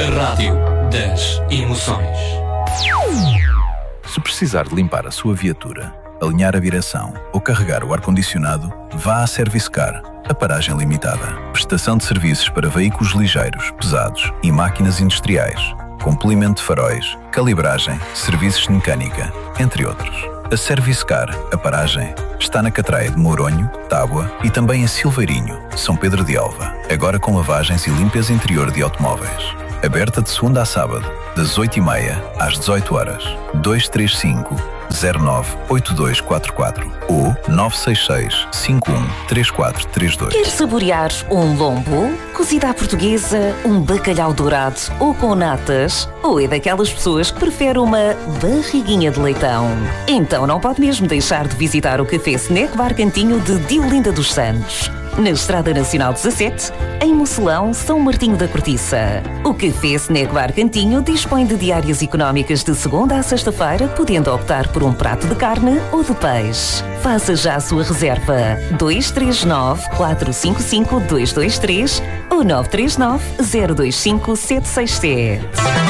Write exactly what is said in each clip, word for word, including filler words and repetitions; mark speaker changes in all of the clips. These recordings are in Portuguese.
Speaker 1: A rádio das emoções.
Speaker 2: Se precisar de limpar a sua viatura, alinhar a direção ou carregar o ar-condicionado, vá à Servicecar, a paragem limitada. Prestação de serviços para veículos ligeiros, pesados e máquinas industriais, com polimento de faróis, calibragem, serviços de mecânica, entre outros. A Servicecar, a paragem, está na Catraia de Mouronho, Tábua e também em Silveirinho, São Pedro de Alva, agora com lavagens e limpeza interior de automóveis. Aberta de segunda a sábado, das oito e meia às dezoito horas. dois três cinco, zero nove, oito dois quatro quatro ou nove seis seis, cinco um, três quatro três dois.
Speaker 3: Quer saborear um lombo, cozida à portuguesa, um bacalhau dourado ou com natas? Ou é daquelas pessoas que prefere uma barriguinha de leitão? Então não pode mesmo deixar de visitar o Café Snack Bar Cantinho de Diolinda dos Santos, na Estrada Nacional dezassete, em Mocelão, São Martinho da Cortiça. O Café Snack Bar Cantinho dispõe de diárias económicas de segunda a sexta-feira, podendo optar por um prato de carne ou de peixe. Faça já a sua reserva dois três nove, quatro cinco cinco, dois dois três ou nove três nove, zero dois cinco, sete seis sete.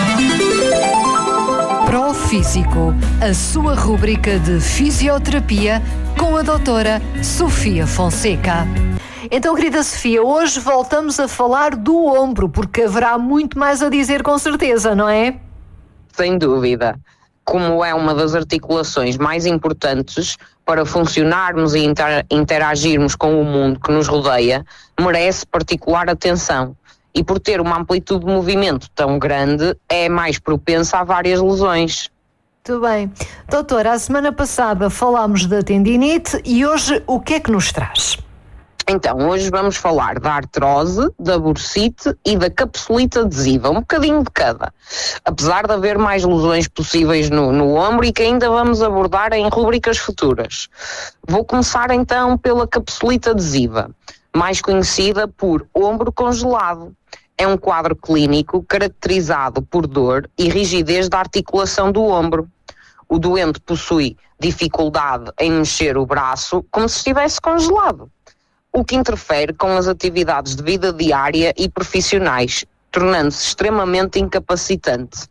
Speaker 4: Profísico, a sua rúbrica de fisioterapia com a doutora Sofia Fonseca. Então, querida Sofia, hoje voltamos a falar do ombro, porque haverá muito mais a dizer com certeza, não é?
Speaker 5: Sem dúvida. Como é uma das articulações mais importantes para funcionarmos e inter- interagirmos com o mundo que nos rodeia, merece particular atenção. E por ter uma amplitude de movimento tão grande, é mais propensa a várias lesões.
Speaker 4: Muito bem. Doutora, a semana passada falámos da tendinite e hoje o que é que nos traz?
Speaker 5: Então, hoje vamos falar da artrose, da bursite e da capsulite adesiva, um bocadinho de cada. Apesar de haver mais lesões possíveis no, no ombro e que ainda vamos abordar em rubricas futuras. Vou começar então pela capsulite adesiva, mais conhecida por ombro congelado. É um quadro clínico caracterizado por dor e rigidez da articulação do ombro. O doente possui dificuldade em mexer o braço como se estivesse congelado, o que interfere com as atividades de vida diária e profissionais, tornando-se extremamente incapacitante.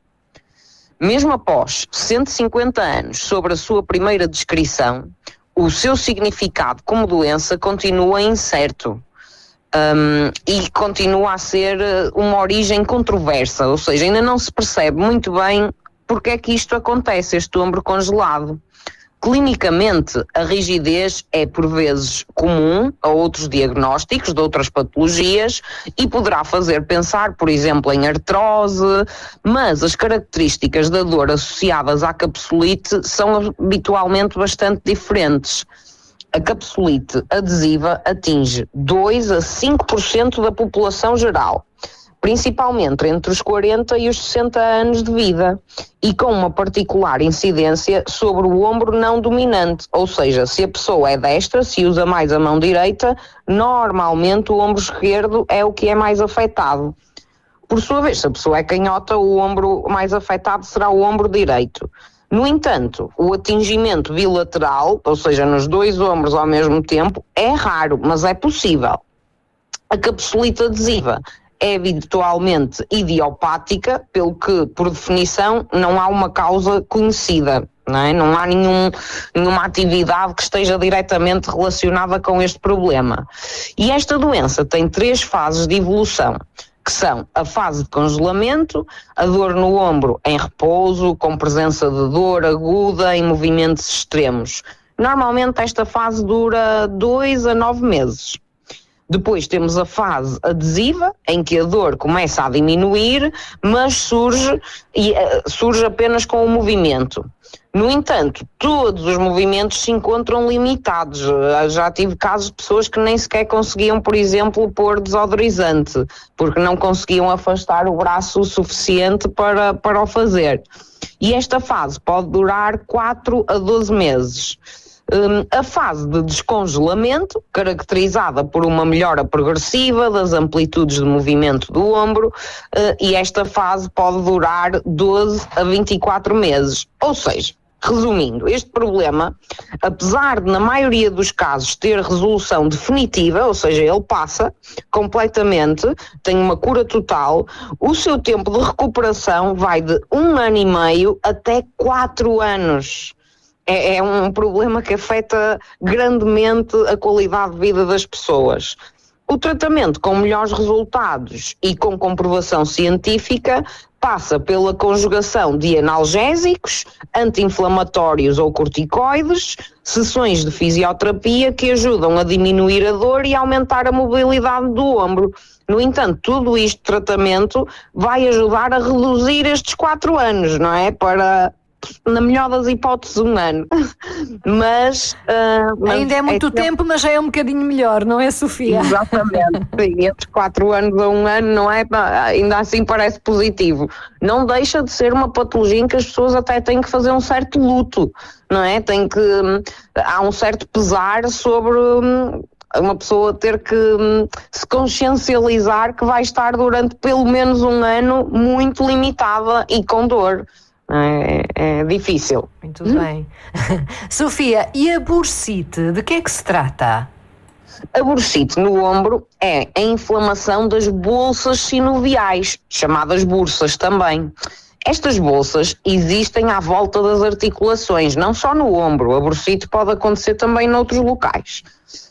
Speaker 5: Mesmo após cento e cinquenta anos sobre a sua primeira descrição, o seu significado como doença continua incerto. Um, e continua a ser uma origem controversa, ou seja, ainda não se percebe muito bem porque é que isto acontece, este ombro congelado. Clinicamente, a rigidez é por vezes comum a outros diagnósticos de outras patologias e poderá fazer pensar, por exemplo, em artrose, mas as características da dor associadas à capsulite são habitualmente bastante diferentes. A capsulite adesiva atinge dois a cinco por cento da população geral, principalmente entre os quarenta e os sessenta anos de vida, e com uma particular incidência sobre o ombro não dominante, ou seja, se a pessoa é destra, se usa mais a mão direita, normalmente o ombro esquerdo é o que é mais afetado. Por sua vez, se a pessoa é canhota, o ombro mais afetado será o ombro direito. No entanto, o atingimento bilateral, ou seja, nos dois ombros ao mesmo tempo, é raro, mas é possível. A capsulite adesiva é habitualmente idiopática, pelo que, por definição, não há uma causa conhecida, não é? Não há nenhum, nenhuma atividade que esteja diretamente relacionada com este problema. E esta doença tem três fases de evolução, que são a fase de congelamento, a dor no ombro em repouso, com presença de dor aguda em movimentos extremos. Normalmente esta fase dura dois a nove meses. Depois temos a fase adesiva, em que a dor começa a diminuir, mas surge, e, uh, surge apenas com o movimento. No entanto, todos os movimentos se encontram limitados. Já tive casos de pessoas que nem sequer conseguiam, por exemplo, pôr desodorizante, porque não conseguiam afastar o braço o suficiente para, para o fazer. E esta fase pode durar quatro a doze meses. Um, a fase de descongelamento, caracterizada por uma melhora progressiva das amplitudes de movimento do ombro, uh, e esta fase pode durar doze a vinte e quatro meses. Ou seja, Resumindo, este problema, apesar de na maioria dos casos ter resolução definitiva, ou seja, ele passa completamente, tem uma cura total, o seu tempo de recuperação vai de um ano e meio até quatro anos. É, é um problema que afeta grandemente a qualidade de vida das pessoas. O tratamento com melhores resultados e com comprovação científica passa pela conjugação de analgésicos, anti-inflamatórios ou corticoides, sessões de fisioterapia que ajudam a diminuir a dor e aumentar a mobilidade do ombro. No entanto, tudo isto de tratamento vai ajudar a reduzir estes quatro anos, não é? Para, na melhor das hipóteses, um ano. mas, uh, mas...
Speaker 4: Ainda é muito é tempo, mas já é um bocadinho melhor, não é, Sofia?
Speaker 5: Exatamente. Sim, entre quatro anos a um ano, não é? Ainda assim parece positivo. Não deixa de ser uma patologia em que as pessoas até têm que fazer um certo luto, não é? Tem que... Há um certo pesar sobre... uma pessoa ter que hum, se consciencializar que vai estar durante pelo menos um ano muito limitada e com dor. É, é difícil.
Speaker 4: Muito hum? bem. Sofia, e a bursite, de que é que se trata?
Speaker 5: A bursite no ombro é a inflamação das bolsas sinoviais, chamadas bursas também. Estas bolsas existem à volta das articulações, não só no ombro. A bursite pode acontecer também noutros locais.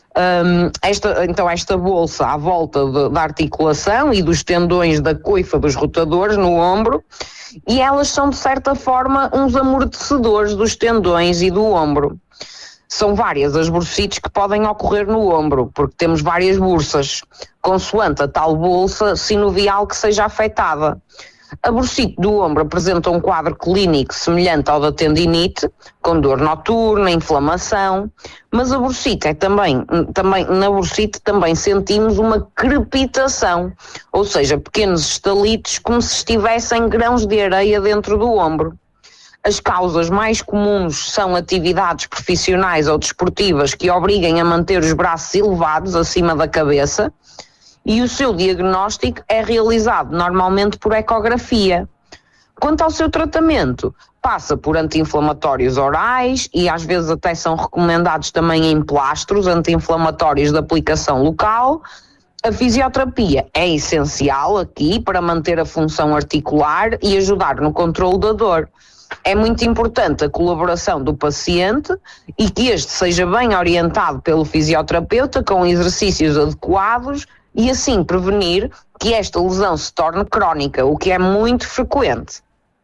Speaker 5: Um, esta, então esta bolsa à volta de, da articulação e dos tendões da coifa dos rotadores no ombro, e elas são de certa forma uns amortecedores dos tendões e do ombro. São várias as bursites que podem ocorrer no ombro, porque temos várias bursas, consoante a tal bolsa sinovial que seja afetada. A bursite do ombro apresenta um quadro clínico semelhante ao da tendinite, com dor noturna, inflamação, mas a bursite é também, também, na bursite também sentimos uma crepitação, ou seja, pequenos estalitos como se estivessem grãos de areia dentro do ombro. As causas mais comuns são atividades profissionais ou desportivas que obriguem a manter os braços elevados acima da cabeça, e o seu diagnóstico é realizado normalmente por ecografia. Quanto ao seu tratamento, passa por anti-inflamatórios orais e às vezes até são recomendados também em plastros anti-inflamatórios de aplicação local. A fisioterapia é essencial aqui para manter a função articular e ajudar no controle da dor. É muito importante a colaboração do paciente e que este seja bem orientado pelo fisioterapeuta com exercícios adequados e assim prevenir que esta lesão se torne crónica, o que é muito frequente.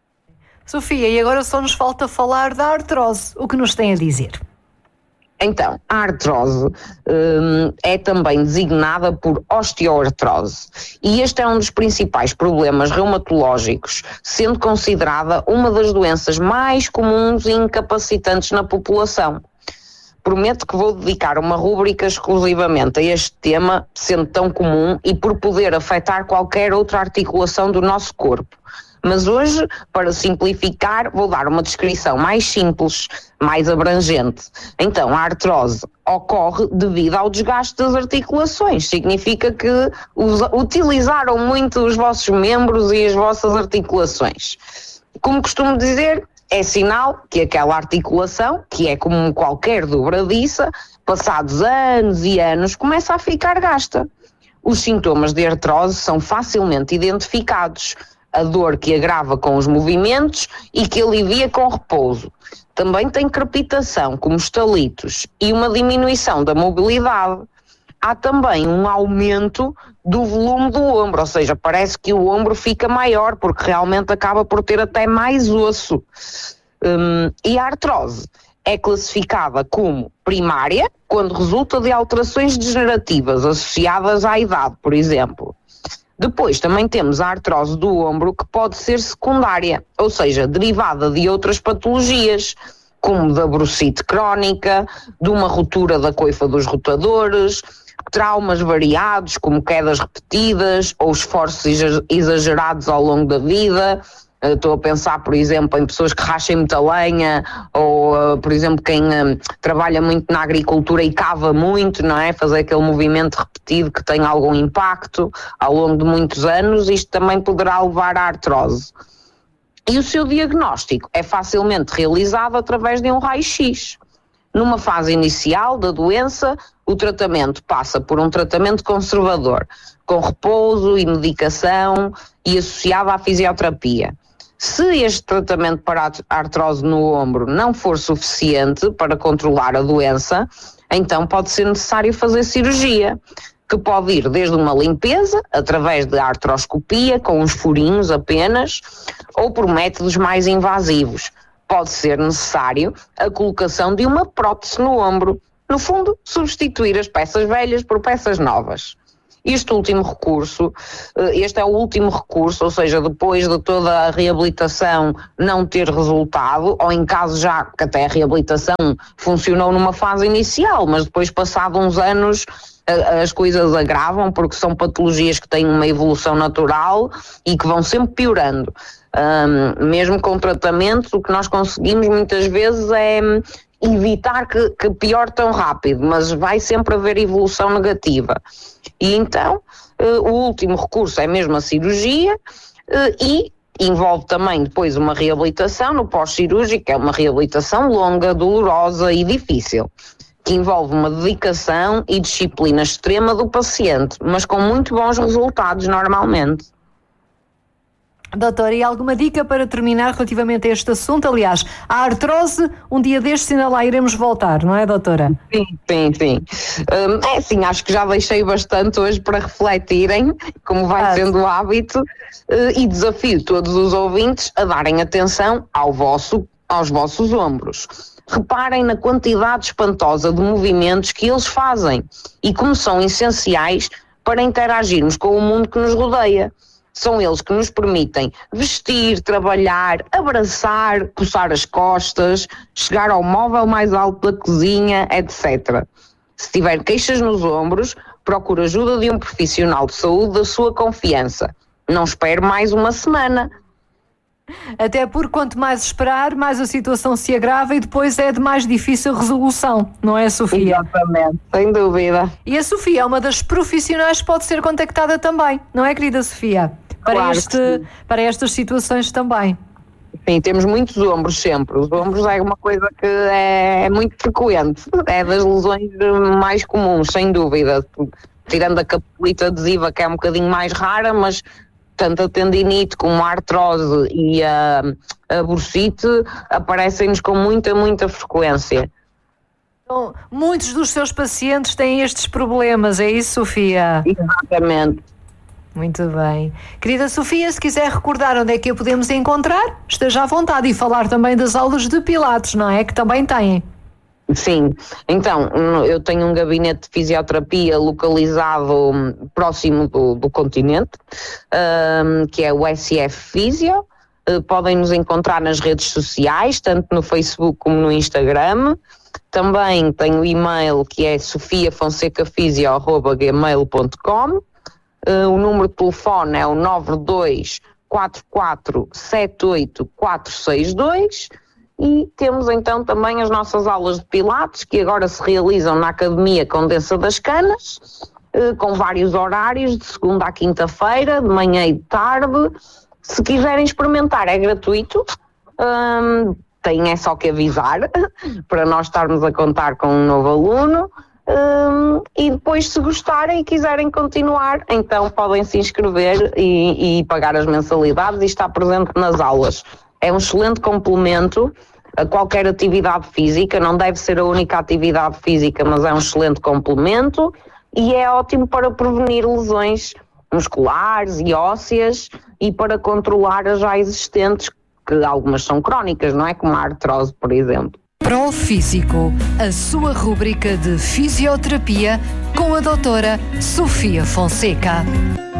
Speaker 4: Sofia, e agora só nos falta falar da artrose. O que nos tem a dizer?
Speaker 5: Então, a artrose hum, é também designada por osteoartrose e este é um dos principais problemas reumatológicos, sendo considerada uma das doenças mais comuns e incapacitantes na população. Prometo que vou dedicar uma rúbrica exclusivamente a este tema, sendo tão comum e por poder afetar qualquer outra articulação do nosso corpo. Mas hoje, para simplificar, vou dar uma descrição mais simples, mais abrangente. Então, a artrose ocorre devido ao desgaste das articulações. Significa que usa, utilizaram muito os vossos membros e as vossas articulações. Como costumo dizer, é sinal que aquela articulação, que é como qualquer dobradiça, passados anos e anos, começa a ficar gasta. Os sintomas de artrose são facilmente identificados. A dor que agrava com os movimentos e que alivia com repouso. Também tem crepitação, como estalitos, e uma diminuição da mobilidade. Há também um aumento do volume do ombro, ou seja, parece que o ombro fica maior, porque realmente acaba por ter até mais osso. Hum, e a artrose é classificada como primária, quando resulta de alterações degenerativas associadas à idade, por exemplo. Depois também temos a artrose do ombro, que pode ser secundária, ou seja, derivada de outras patologias, como da bursite crónica, de uma ruptura da coifa dos rotadores, traumas variados, como quedas repetidas ou esforços exagerados ao longo da vida. Estou a pensar, por exemplo, em pessoas que rachem muita lenha ou, por exemplo, quem uh, trabalha muito na agricultura e cava muito, não é? Fazer aquele movimento repetido que tem algum impacto ao longo de muitos anos, isto também poderá levar à artrose. E o seu diagnóstico é facilmente realizado através de um raio-x. Numa fase inicial da doença, o tratamento passa por um tratamento conservador, com repouso e medicação e associado à fisioterapia. Se este tratamento para a artrose no ombro não for suficiente para controlar a doença, então pode ser necessário fazer cirurgia, que pode ir desde uma limpeza, através de artroscopia, com uns furinhos apenas, ou por métodos mais invasivos. Pode ser necessário a colocação de uma prótese no ombro, no fundo, substituir as peças velhas por peças novas. Este último recurso, este é o último recurso, ou seja, depois de toda a reabilitação não ter resultado, ou em caso já que até a reabilitação funcionou numa fase inicial, mas depois passado uns anos as coisas agravam porque são patologias que têm uma evolução natural e que vão sempre piorando. Um, mesmo com tratamento, o que nós conseguimos muitas vezes é evitar que, que piore tão rápido, mas vai sempre haver evolução negativa. E então, uh, o último recurso é mesmo a cirurgia uh, e envolve também depois uma reabilitação no pós-cirúrgico, que é uma reabilitação longa, dolorosa e difícil, que envolve uma dedicação e disciplina extrema do paciente, mas com muito bons resultados normalmente.
Speaker 4: Doutora, e alguma dica para terminar relativamente a este assunto? Aliás, a artrose, um dia destes ainda lá iremos voltar, não é, doutora?
Speaker 5: Sim, sim, sim. Um, é assim, acho que já deixei bastante hoje para refletirem, como vai ah, sendo o hábito, uh, e desafio todos os ouvintes a darem atenção ao vosso, aos vossos ombros. Reparem na quantidade espantosa de movimentos que eles fazem e como são essenciais para interagirmos com o mundo que nos rodeia. São eles que nos permitem vestir, trabalhar, abraçar, coçar as costas, chegar ao móvel mais alto da cozinha, etcétera. Se tiver queixas nos ombros, procure ajuda de um profissional de saúde da sua confiança. Não espere mais uma semana.
Speaker 4: Até porque quanto mais esperar, mais a situação se agrava e depois é de mais difícil resolução, não é, Sofia?
Speaker 5: Exatamente, sem dúvida.
Speaker 4: E a Sofia é uma das profissionais que pode ser contactada também, não é, querida Sofia? Para,
Speaker 5: claro
Speaker 4: este, para estas situações também.
Speaker 5: Sim, temos muitos ombros sempre. Os ombros é uma coisa que é, é muito frequente. É das lesões mais comuns, sem dúvida. Tirando a capsulite adesiva, que é um bocadinho mais rara, mas tanto a tendinite como a artrose e a, a bursite aparecem-nos com muita, muita frequência.
Speaker 4: Então, muitos dos seus pacientes têm estes problemas, é isso, Sofia?
Speaker 5: Exatamente.
Speaker 4: Muito bem. Querida Sofia, se quiser recordar onde é que a podemos encontrar, esteja à vontade, e falar também das aulas de Pilates, não é? Que também têm.
Speaker 5: Sim, então eu tenho um gabinete de fisioterapia localizado próximo do, do continente, um, que é o S F Fisio. Uh, podem nos encontrar nas redes sociais, tanto no Facebook como no Instagram. Também tenho o e-mail que é sofia fonseca fisio arroba gmail ponto com. Uh, o número de telefone é o nove dois quatro quatro sete oito quatro seis dois e temos então também as nossas aulas de Pilates que agora se realizam na Academia Condensa das Canas, uh, com vários horários de segunda à quinta-feira, de manhã e de tarde. Se quiserem experimentar é gratuito, um, tem é só que avisar para nós estarmos a contar com um novo aluno. Um, e depois, se gostarem e quiserem continuar, então podem se inscrever e, e pagar as mensalidades e estar presente nas aulas. É um excelente complemento a qualquer atividade física, não deve ser a única atividade física, mas é um excelente complemento e é ótimo para prevenir lesões musculares e ósseas e para controlar as já existentes, que algumas são crónicas, não é? Como a artrose, por exemplo.
Speaker 4: Profísico, a sua rúbrica de fisioterapia com a doutora Sofia Fonseca.